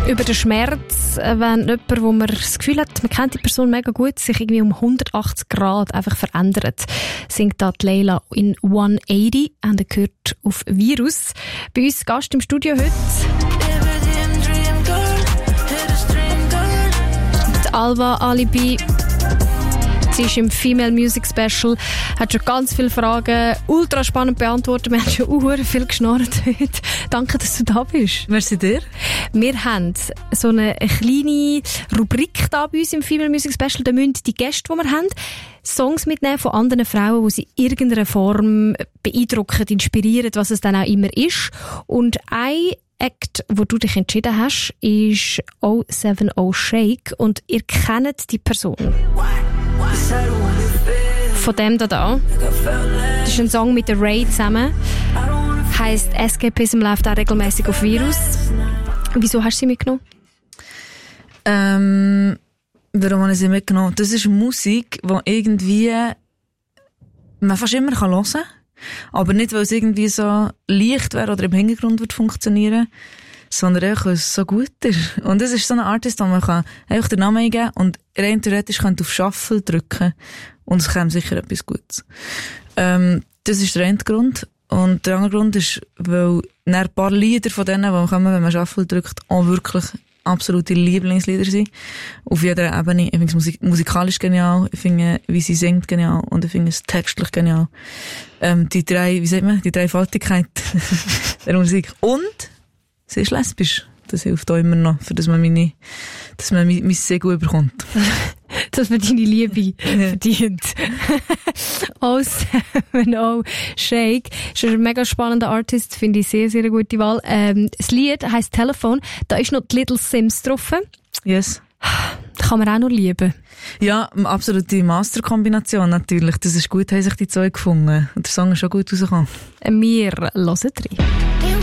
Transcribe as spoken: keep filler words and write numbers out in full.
über den Schmerz, wenn jemand, wo man das Gefühl hat, man kennt die Person mega gut, sich irgendwie um hundertachtzig Grad einfach verändert, singt da die Leila in hundertachtzig, und er gehört auf Virus. Bei uns Gast im Studio heute die Alva Alibi. Sie ist im Female Music Special, hat schon ganz viele Fragen ultra spannend beantwortet. Wir haben schon uh, viel geschnarrt heute. Danke, dass du da bist. Merci dir. Wir haben so eine kleine Rubrik da bei uns im Female Music Special. Da müssen die Gäste, die wir haben, Songs mitnehmen von anderen Frauen, die sie in irgendeiner Form beeindrucken, inspirieren, was es dann auch immer ist. Und ein Act, wo du dich entschieden hast, ist null sieben null Shake. Und ihr kennt die Person. Von dem da da. Das ist ein Song mit der Ray zusammen. Heisst Escapism, läuft auch regelmäßig auf Virus. Wieso hast du sie mitgenommen? Ähm, warum habe ich sie mitgenommen? Das ist Musik, die irgendwie man fast immer hören kann. Aber nicht, weil es irgendwie so leicht wäre oder im Hintergrund wird funktionieren, sondern einfach, weil es so gut ist. Und es ist so ein Artist, wo man kann einfach den Namen eingeben und rein theoretisch kann auf Shuffle drücken und es käme sicher etwas Gutes. Ähm, das ist der eine Grund. Und der andere Grund ist, weil ein paar Lieder von denen, die kommen, wenn man Shuffle drückt, auch wirklich absolute Lieblingslieder sind. Auf jeder Ebene. Ich finde es musik- musikalisch genial, ich finde, wie sie singt genial und ich finde es textlich genial. Ähm, die drei, wie sagt man, die Dreifaltigkeit der Musik. Und sie ist lesbisch. Das hilft auch immer noch, für dass man meine, dass man mein, mein Segen bekommt. Dass man deine Liebe verdient. null sieben null Shake. Das ist ein mega spannender Artist, finde ich sehr, sehr eine gute Wahl. Ähm, das Lied heisst Telefon. Da ist noch die Little Sims drauf. Yes. Das kann man auch noch lieben. Ja, absolute Masterkombination natürlich. Das ist gut, haben sich die zwei gefunden. Und der Song ist schon gut rausgekommen. Wir hören rein.